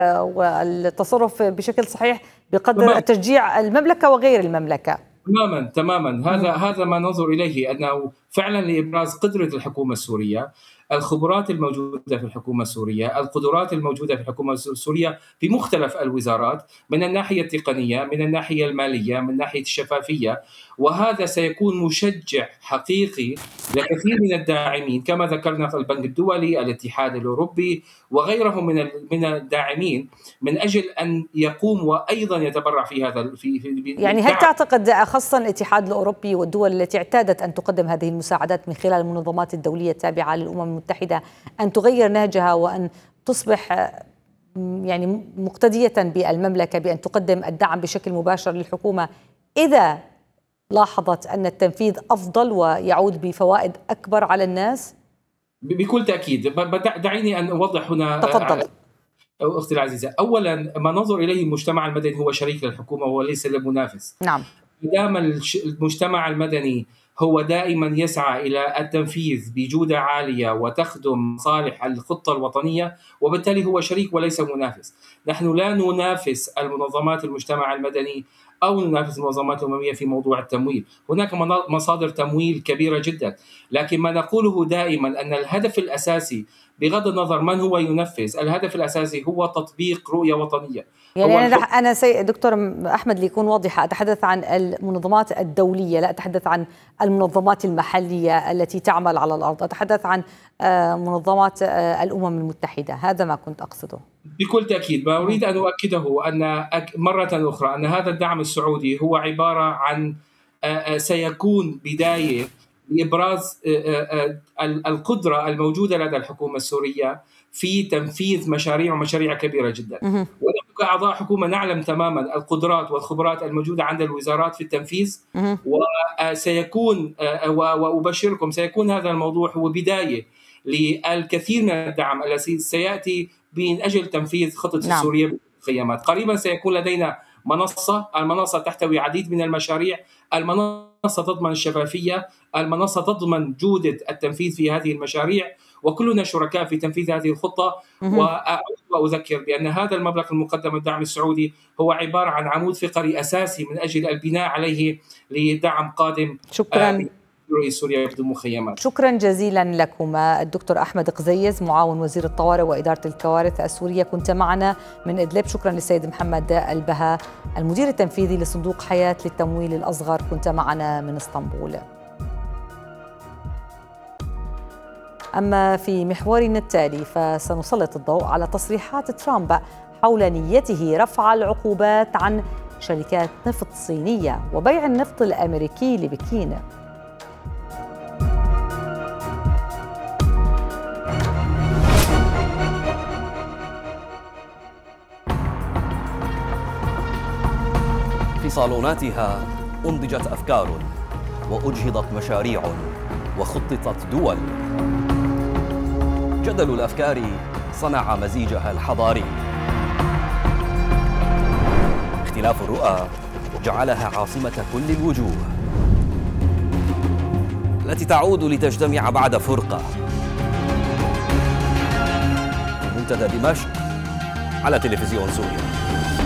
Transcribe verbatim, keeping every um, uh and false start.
والتصرف بشكل صحيح بقدر تشجيع المملكة وغير المملكة. تماما تماما هذا هذا ما ننظر إليه، أنه فعلا لإبراز قدرة الحكومة السورية، الخبرات الموجودة في الحكومة السورية، القدرات الموجودة في الحكومة السورية في مختلف الوزارات، من الناحية التقنية، من الناحية المالية، من ناحية الشفافية. وهذا سيكون مشجع حقيقي لكثير من الداعمين، كما ذكرنا في البنك الدولي، الاتحاد الأوروبي وغيرهم من من الداعمين، من أجل أن يقوم وأيضا يتبرع في هذا في, في يعني هل تعتقد خاصة الاتحاد الأوروبي والدول التي اعتادت أن تقدم هذه المساعدات من خلال المنظمات الدولية التابعة للأمم المتحدة أن تغير نهجها وأن تصبح يعني مقتدية بالمملكة بأن تقدم الدعم بشكل مباشر للحكومة إذا لاحظت أن التنفيذ أفضل ويعود بفوائد أكبر على الناس؟ بكل تأكيد. دعيني أن أوضح هنا. تفضل. أختي العزيزة، أولا ما ننظر إليه المجتمع المدني هو شريك للحكومة وليس المنافس. نعم. دام المجتمع المدني هو دائما يسعى إلى التنفيذ بجودة عالية وتخدم مصالح الخطة الوطنية، وبالتالي هو شريك وليس منافس. نحن لا ننافس المنظمات المجتمع المدني أو ننافس المنظمات الأممية في موضوع التمويل، هناك مصادر تمويل كبيرة جدا، لكن ما نقوله دائما أن الهدف الأساسي بغض النظر من هو ينفذ، الهدف الأساسي هو تطبيق رؤية وطنية. يعني أنا أنا سي دكتور أحمد ليكون واضحة، أتحدث عن المنظمات الدولية، لا أتحدث عن المنظمات المحلية التي تعمل على الأرض، أتحدث عن منظمات الأمم المتحدة، هذا ما كنت أقصده. بكل تأكيد ما أريد أن أؤكده أن مرة أخرى أن هذا الدعم السعودي هو عبارة عن سيكون بداية لإبراز القدرة الموجودة لدى الحكومة السورية في تنفيذ مشاريع ومشاريع كبيرة جدا. ونحن كأعضاء حكومة نعلم تماما القدرات والخبرات الموجودة عند الوزارات في التنفيذ، وسيكون وأبشركم سيكون هذا الموضوع هو بداية للكثير من الدعم الذي سيأتي من أجل تنفيذ خطة نعم. السورية بالخيامات. قريبا سيكون لدينا منصة، المنصة تحتوي عديد من المشاريع، المنصة تضمن الشفافية، المنصة تضمن جودة التنفيذ في هذه المشاريع، وكلنا شركاء في تنفيذ هذه الخطة. وأذكر بأن هذا المبلغ المقدم الدعم السعودي هو عبارة عن عمود فقري أساسي من أجل البناء عليه لدعم قادم. شكرا. سوريا بدون مخيمات. شكرا جزيلا لكما. الدكتور أحمد قزيز معاون وزير الطوارئ وإدارة الكوارث السورية كنت معنا من إدلب. شكرا للسيد محمد البها المدير التنفيذي لصندوق حياة للتمويل الأصغر كنت معنا من اسطنبول. أما في محورنا التالي فسنسلط الضوء على تصريحات ترامب حول نيته رفع العقوبات عن شركات نفط صينية وبيع النفط الأمريكي لبكين. في صالوناتها أنضجت أفكار وأجهضت مشاريع وخططت دول. جدل الأفكار صنع مزيجها الحضاري. اختلاف الرؤى جعلها عاصمة كل الوجوه التي تعود لتجتمع بعد فرقة في منتدى دمشق على تلفزيون سوريا.